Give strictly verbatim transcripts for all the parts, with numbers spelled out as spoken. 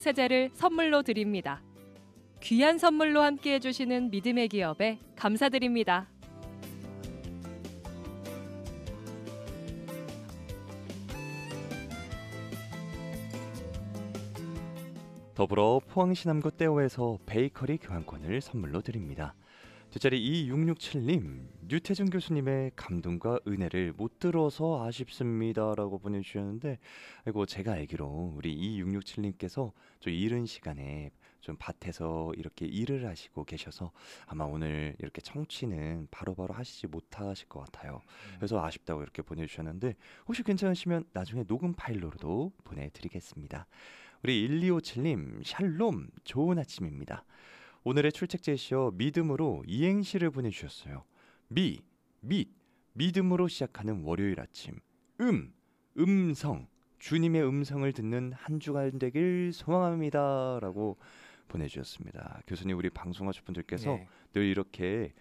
세제를 선물로 드립니다. 귀한 선물로 함께해 주시는 믿음의 기업에 감사드립니다. 더불어 포항시남구 떼오에서 베이커리 교환권을 선물로 드립니다. 뒷자리 이육육칠 님, 유태준 교수님의 감동과 은혜를 못 들어서 아쉽습니다 라고 보내주셨는데, 아이고 제가 알기로 우리 이육육칠 님께서 좀 이른 시간에 좀 밭에서 이렇게 일을 하시고 계셔서 아마 오늘 이렇게 청취는 바로바로 하시지 못하실 것 같아요. 그래서 아쉽다고 이렇게 보내주셨는데, 혹시 괜찮으시면 나중에 녹음 파일로도 보내드리겠습니다. 우리 일이오칠 님, 샬롬, 좋은 아침입니다. 오늘의 출첵 제시어 믿음으로 이행시를 보내주셨어요. 미, 밋, 믿음으로 시작하는 월요일 아침. 음, 음성, 주님의 음성을 듣는 한 주간 되길 소망합니다 라고 보내주셨습니다. 교수님, 우리 방송하실 분들께서 네. 늘 이렇게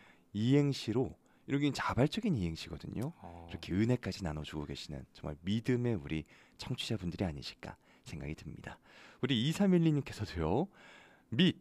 이행시로, 이렇게 자발적인 이행시거든요. 어. 이렇게 은혜까지 나눠주고 계시는 정말 믿음의 우리 청취자분들이 아니실까 생각이 듭니다. 우리 이삼일이 님께서도요. 밋,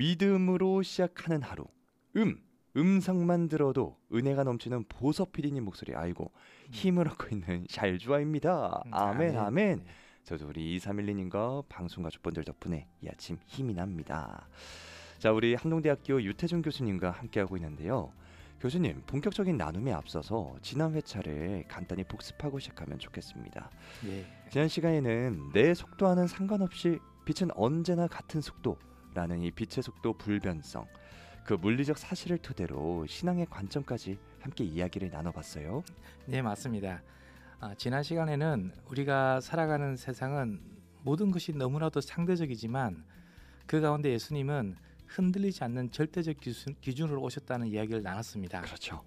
믿음으로 시작하는 하루. 음, 음성만 들어도 은혜가 넘치는 보석 피디님 목소리. 아이고, 힘을 얻고 있는 샬주아입니다. 음, 아멘, 아멘. 아멘. 네. 저도 우리 이삼일이 님과 방송 가족분들 덕분에 이 아침 힘이 납니다. 자, 우리 함동대학교 유태준 교수님과 함께하고 있는데요. 교수님, 본격적인 나눔에 앞서서 지난 회차를 간단히 복습하고 시작하면 좋겠습니다. 네. 지난 시간에는 내 속도와는 상관없이 빛은 언제나 같은 속도라는 이 빛의 속도 불변성, 그 물리적 사실을 토대로 신앙의 관점까지 함께 이야기를 나눠봤어요. 네, 맞습니다. 아, 지난 시간에는 우리가 살아가는 세상은 모든 것이 너무나도 상대적이지만 그 가운데 예수님은 흔들리지 않는 절대적 기준, 기준으로 오셨다는 이야기를 나눴습니다. 그렇죠.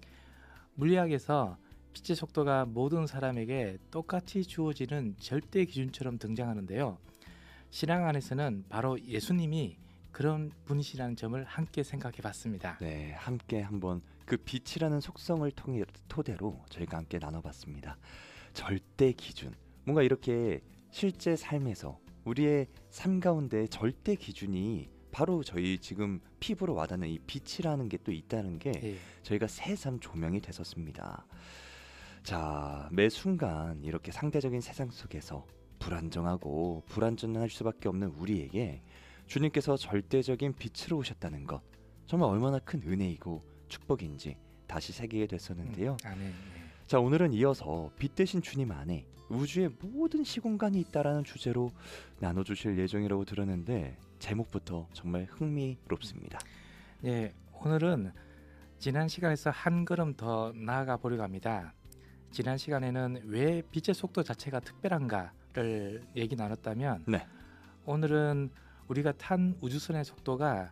물리학에서 빛의 속도가 모든 사람에게 똑같이 주어지는 절대 기준처럼 등장하는데요. 신앙 안에서는 바로 예수님이 그런 분이시라는 점을 함께 생각해 봤습니다. 네, 함께 한번 그 빛이라는 속성을 통해 토대로 저희가 함께 나눠봤습니다. 절대 기준, 뭔가 이렇게 실제 삶에서 우리의 삶 가운데 절대 기준이 바로 저희 지금 피부로 와닿는 이 빛이라는 게 또 있다는 게 예. 저희가 새삼 조명이 됐었습니다. 자, 매 순간 이렇게 상대적인 세상 속에서 불안정하고 불안전할 수밖에 없는 우리에게 주님께서 절대적인 빛으로 오셨다는 것, 정말 얼마나 큰 은혜이고 축복인지 다시 새기게 됐었는데요. 음, 아멘. 자, 오늘은 이어서 빛 대신 주님 안에 우주의 모든 시공간이 있다라는 주제로 나눠주실 예정이라고 들었는데 제목부터 정말 흥미롭습니다. 네, 오늘은 지난 시간에서 한 걸음 더 나아가 보려고 합니다. 지난 시간에는 왜 빛의 속도 자체가 특별한가를 얘기 나눴다면 네. 오늘은 우리가 탄 우주선의 속도가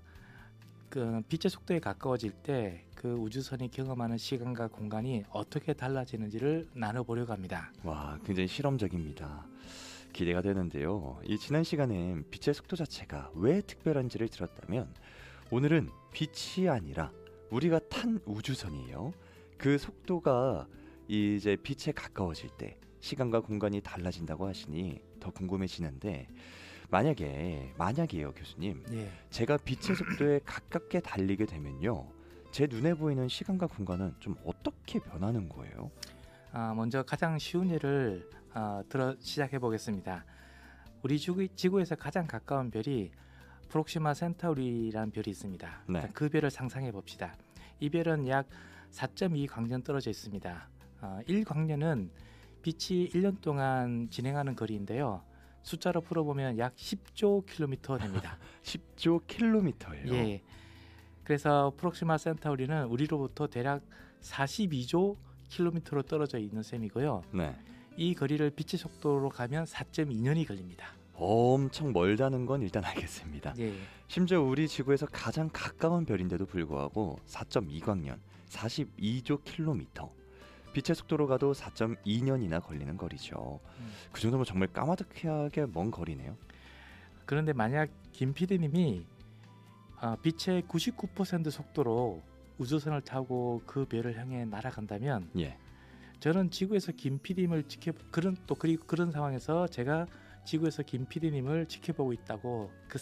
그 빛의 속도에 가까워질 때 그 우주선이 경험하는 시간과 공간이 어떻게 달라지는지를 나눠보려고 합니다. 와, 굉장히 실험적입니다. 기대가 되는데요. 이 지난 시간엔 빛의 속도 자체가 왜 특별한지를 들었다면 오늘은 빛이 아니라 우리가 탄 우주선이에요. 그 속도가 이제 빛에 가까워질 때 시간과 공간이 달라진다고 하시니 더 궁금해지는데 만약에 만약에요 교수님 예. 제가 빛의 속도에 가깝게 달리게 되면요 제 눈에 보이는 시간과 공간은 좀 어떻게 변하는 거예요? 아, 먼저 가장 쉬운 예를 어, 들어 시작해 보겠습니다. 우리 지구, 지구에서 가장 가까운 별이 프록시마 센타우리라는 별이 있습니다. 네. 그 별을 상상해 봅시다. 이 별은 약 사 점 이 광년 떨어져 있습니다. 어, 일 광년은 빛이 일 년 동안 진행하는 거리인데요. 숫자로 풀어보면 약 십조 킬로미터 됩니다. 십조 킬로미터예요? 예. 그래서 프록시마 센타우리는 우리로부터 대략 사십이조 킬로미터로 떨어져 있는 셈이고요. 네. 이 거리를 빛의 속도로 가면 사 점 이 년이 걸립니다. 엄청 멀다는 건 일단 알겠습니다. 예. 심지어 우리 지구에서 가장 가까운 별인데도 불구하고 사 점 이 광년, 사십이조 킬로미터. 빛의 속도로 가도 사 점 이 년이나 걸리는 거리죠. 음. 그 정도면 정말 까마득하게 먼 거리네요. 그런데 만약 김 피디님이 어, 빛의 구십구 퍼센트 속도로 우주선을 타고 그 별을 향해 날아간다면 예. 저는 지구에서 김 피디님을 지켜 그런 또 그리고 그런 상황에서 제가 지구에서 김 피디님을 지켜보고 있다고 그